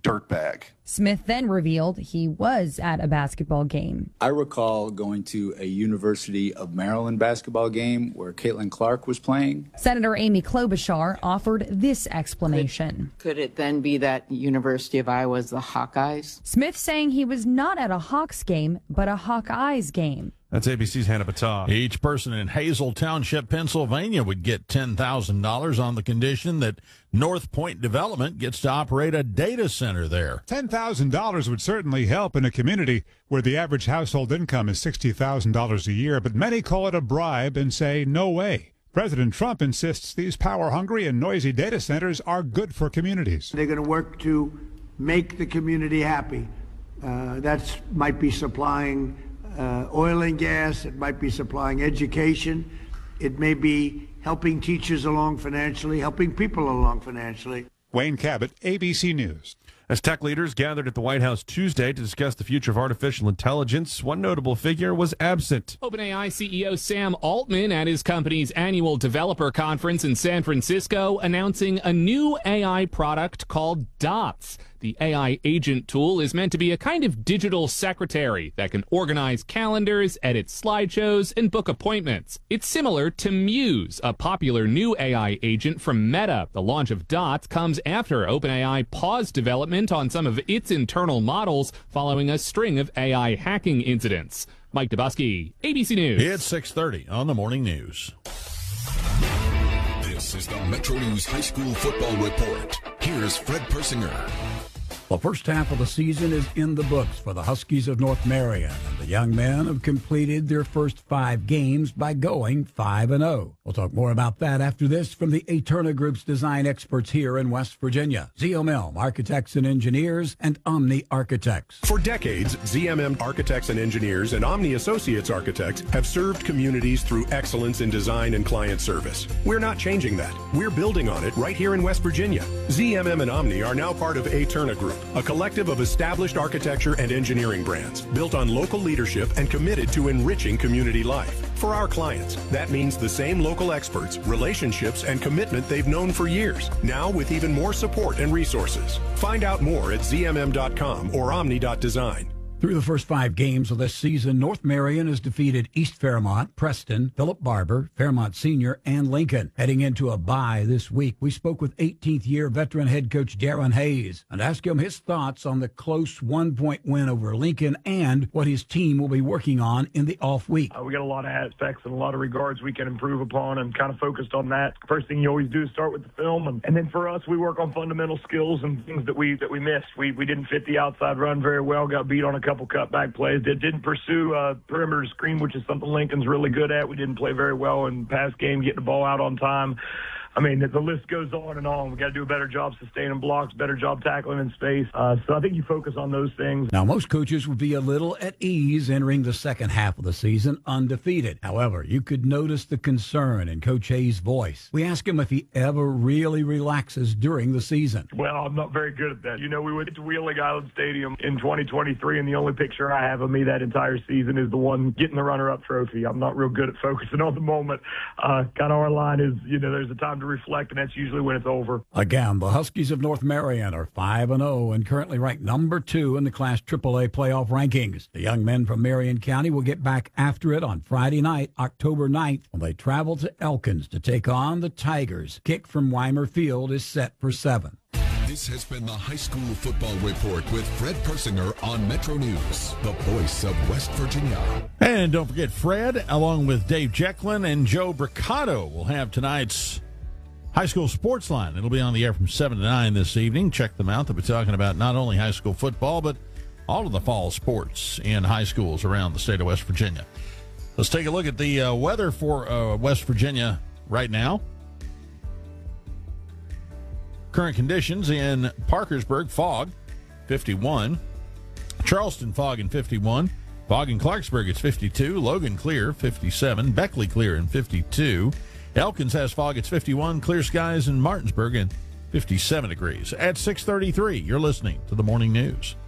dirtbag. Smith then revealed he was at a basketball game. I recall going to a University of Maryland basketball game where Caitlin Clark was playing. Senator Amy Klobuchar offered this explanation. Could it then be that University of Iowa is the Hawkeyes? Smith saying he was not at a Hawks game, but a Hawkeyes game. That's ABC's Hannah Battah. Each person in Hazel Township, Pennsylvania would get $10,000 on the condition that North Point Development gets to operate a data center there. $10,000 would certainly help in a community where the average household income is $60,000 a year, but many call it a bribe and say no way. President Trump insists these power-hungry and noisy data centers are good for communities. They're going to work to make the community happy. That might be supplying oil and gas. It might be supplying education. It may be helping teachers along financially, helping people along financially. Wayne Cabot, ABC News. As tech leaders gathered at the White House Tuesday to discuss the future of artificial intelligence, one notable figure was absent. OpenAI CEO Sam Altman at his company's annual developer conference in San Francisco announcing a new AI product called Dots. The AI agent tool is meant to be a kind of digital secretary that can organize calendars, edit slideshows, and book appointments. It's similar to Muse, a popular new AI agent from Meta. The launch of Dots comes after OpenAI paused development on some of its internal models following a string of AI hacking incidents. Mike Dubusky, ABC News. It's 6:30 on the Morning News. This is the Metro News High School Football Report. Here's Fred Persinger. The first half of the season is in the books for the Huskies of North Marion, and the young men have completed their first 5 games by going 5-0. We'll talk more about that after this from the Eterna Group's design experts here in West Virginia. ZMM Architects and Engineers and Omni Architects. For decades, ZMM Architects and Engineers and Omni Associates Architects have served communities through excellence in design and client service. We're not changing that. We're building on it right here in West Virginia. ZMM and Omni are now part of Eterna Group, a collective of established architecture and engineering brands built on local leadership and committed to enriching community life. For our clients, that means the same local experts, relationships, and commitment they've known for years, now with even more support and resources. Find out more at zmm.com or omni.design. Through the first 5 games of this season, North Marion has defeated East Fairmont, Preston, Philip Barber, Fairmont Senior, and Lincoln. Heading into a bye this week, we spoke with 18th-year veteran head coach Darren Hayes and asked him his thoughts on the close 1-point win over Lincoln and what his team will be working on in the off week. We got a lot of aspects and a lot of regards we can improve upon, and kind of focused on that. First thing you always do is start with the film, and then for us, we work on fundamental skills and things that we missed. We didn't fit the outside run very well, got beat on a couple cutback plays. Didn't pursue perimeter screen, which is something Lincoln's really good at. We didn't play very well in pass game, getting the ball out on time. I mean, the list goes on and on. We got to do a better job sustaining blocks, better job tackling in space. So I think you focus on those things. Now, most coaches would be a little at ease entering the second half of the season undefeated. However, you could notice the concern in Coach Hayes' voice. We asked him if he ever really relaxes during the season. Well, I'm not very good at that. You know, we went to Wheeling Island Stadium in 2023, and the only picture I have of me that entire season is the one getting the runner-up trophy. I'm not real good at focusing on the moment. Kind of our line is, you know, there's a time to reflect, and that's usually when it's over. Again, the Huskies of North Marion are 5-0 and currently ranked number 2 in the Class AAA playoff rankings. The young men from Marion County will get back after it on Friday night, October 9th, when they travel to Elkins to take on the Tigers. Kick from Weimer Field is set for 7. This has been the High School Football Report with Fred Persinger on Metro News, the voice of West Virginia. And don't forget, Fred, along with Dave Jecklin and Joe Bricado, will have tonight's High School Sports Line. It'll be on the air from 7 to 9 this evening. Check them out. They'll be talking about not only high school football, but all of the fall sports in high schools around the state of West Virginia. Let's take a look at the weather for West Virginia right now. Current conditions in Parkersburg, fog, 51. Charleston, fog and 51. Fog in Clarksburg, it's 52. Logan, clear, 57. Beckley, clear, and 52. Elkins has fog, it's 51. Clear skies in Martinsburg and 57 degrees. At 6:33, you're listening to the Morning News.